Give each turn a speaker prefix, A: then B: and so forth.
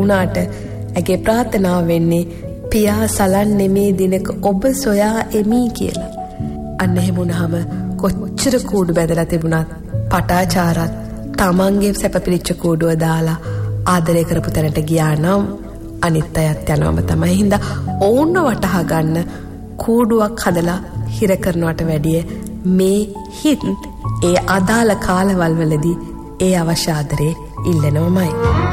A: වුණාට ඇගේ ප්‍රාර්ථනාව වෙන්නේ පියා සලන්නේ මේ දිනක ඔබ සොයා එමි කියලා. අන්න එහෙම වුණාම කොච්චර කූඩු බැඳලා තිබුණත් පටාචාරත් තමන්ගේ සැපපිරිච්ච කූඩුව දාලා ආදරය කරපු තැනට ගියා නම් අනිත් අයත් යනවම තමයි. හින්දා ඔවුන්ව වටහා ගන්න කූඩුවක් හදලා හිර කරනවට වැඩිය මේ හිත් ඒ අදාළ කාලවල් වලදී ඒ අවශ්‍ය ආදරේ ඉල්ලනවමයි.